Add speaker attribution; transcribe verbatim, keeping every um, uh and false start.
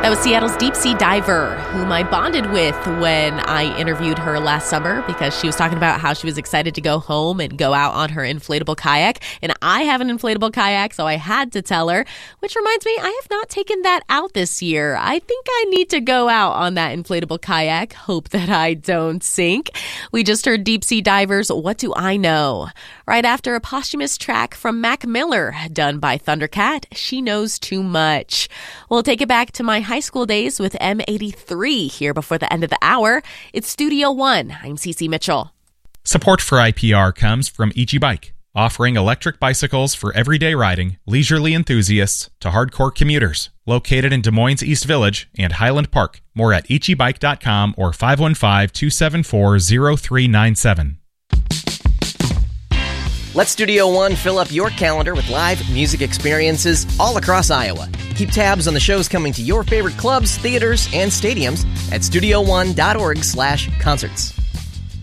Speaker 1: That was Seattle's deep sea diver, whom I bonded with when I interviewed her last summer because she was talking about how she was excited to go home and go out on her inflatable kayak. And I have an inflatable kayak, so I had to tell her, which reminds me, I have not taken that out this year. I think I need to go out on that inflatable kayak. Hope that I don't sink. We just heard Deep Sea Divers, What Do I Know? Right after a posthumous track from Mac Miller, done by Thundercat, She Knows Too Much. We'll take it back to my high school days with M eighty-three here before the end of the hour. It's Studio One. I'm Cece Mitchell.
Speaker 2: Support for I P R comes from Ichi Bike, offering electric bicycles for everyday riding, leisurely enthusiasts to hardcore commuters. Located in Des Moines East Village and Highland Park. More at ichi bike dot com or five one five, two seven four, zero three nine seven.
Speaker 3: Let Studio One fill up your calendar with live music experiences all across Iowa. Keep tabs on the shows coming to your favorite clubs, theaters, and stadiums at studio one dot org slash concerts.